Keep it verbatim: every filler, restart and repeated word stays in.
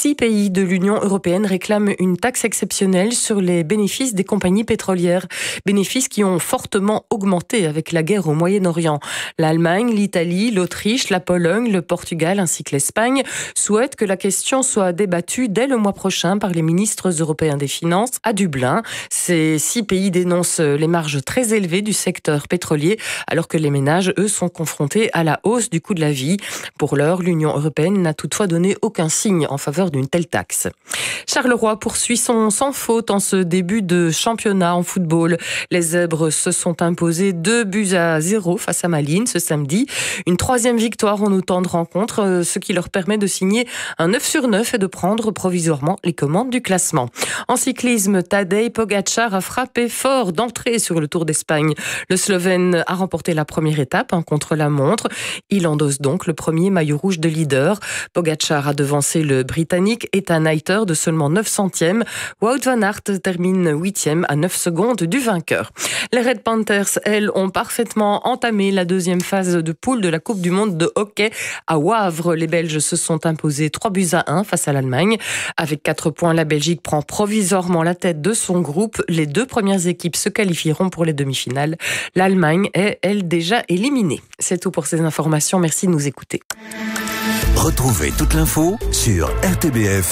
Six pays de l'Union européenne réclament une taxe exceptionnelle sur les bénéfices des compagnies pétrolières. Bénéfices qui ont fortement augmenté avec la guerre au Moyen-Orient. L'Allemagne, l'Italie, l'Autriche, la Pologne, le Portugal ainsi que l'Espagne souhaitent que la question soit débattue dès le mois prochain par les ministres européens des Finances à Dublin. Ces six pays dénoncent les marges très élevées du secteur pétrolier alors que les ménages, eux, sont confrontés à la hausse du coût de la vie. Pour l'heure, l'Union européenne n'a toutefois donné aucun signe en faveur d'une telle taxe. Charleroi poursuit son sans faute en ce début de championnat en football. Les Zèbres se sont imposés deux buts à zéro face à Malines ce samedi. Une troisième victoire en autant de rencontres, ce qui leur permet de signer un neuf sur neuf et de prendre provisoirement les commandes du classement. En cyclisme, Tadej Pogačar a frappé fort d'entrée sur le Tour d'Espagne. Le Slovène a remporté la première étape hein, contre la montre. Il endosse donc le premier maillot rouge de leader. Pogačar a devancé le Britannique Ethan Hayter de seulement neuf centièmes. Wout van Aert termine huitième à neuf secondes du vainqueur. Les Red Panthers, elles, ont parfaitement entamé la deuxième phase de poule de la Coupe du Monde de hockey à Wavre. Les Belges se sont imposés trois buts à un face à l'Allemagne. Avec quatre points, la Belgique prend provisoirement la tête de son groupe. Les deux premières équipes se qualifieront pour les demi-finales. L'Allemagne est, elle, déjà éliminée. C'est tout pour ces informations. Merci de nous écouter. Retrouvez toute l'info sur r t b f